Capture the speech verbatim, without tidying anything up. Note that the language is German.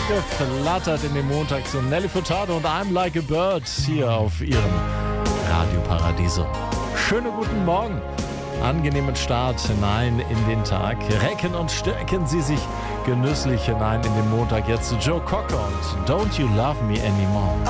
eingeflattert in den Montag zu Nelly Furtado und I'm Like a Bird hier auf Ihrem Radio Paradiso. Schönen guten Morgen, angenehmen Start hinein in den Tag. Recken und stärken Sie sich genüsslich hinein in den Montag. Jetzt zu Joe Cocker und Don't You Love Me Anymore.